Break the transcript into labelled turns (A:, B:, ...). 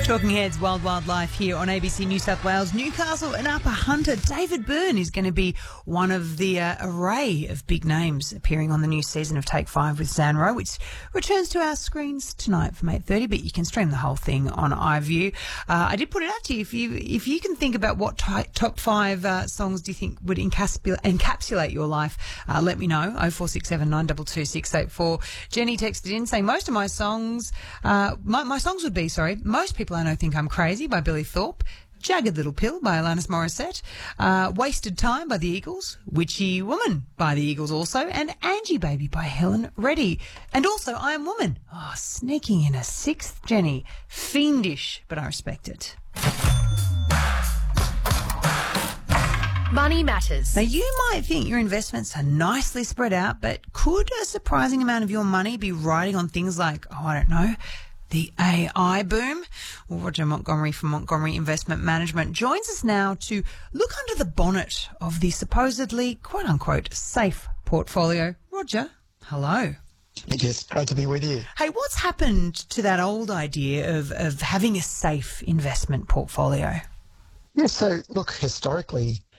A: Talking Heads, Wild Wildlife here on ABC New South Wales. Newcastle and Upper Hunter. David Byrne is going to be one of the array of big names appearing on the new season of Take 5 with Zanro, which returns to our screens tonight from 8:30, but you can stream the whole thing on iView. I did put it out to you. If you can think about what top 5 songs do you think would encapsulate your life, let me know. 0467 922 684. Jenny texted in saying most of my songs, my songs would be, Most People I Know Think I'm Crazy by Billy Thorpe, Jagged Little Pill by Alanis Morissette, Wasted Time by the Eagles, Witchy Woman by the Eagles also, and Angie Baby by Helen Reddy. And also I Am Woman. Oh, sneaking in a 6th, Jenny. Fiendish, but I respect it.
B: Money Matters.
A: Now, you might think your investments are nicely spread out, but could a surprising amount of your money be riding on things like, the AI boom? Well, Roger Montgomery from Montgomery Investment Management joins us now to look under the bonnet of the supposedly, quote-unquote, safe portfolio. Roger, hello.
C: Yes, great to be with you.
A: Hey, what's happened to that old idea of having a safe investment portfolio?
C: Yeah, so look, historically,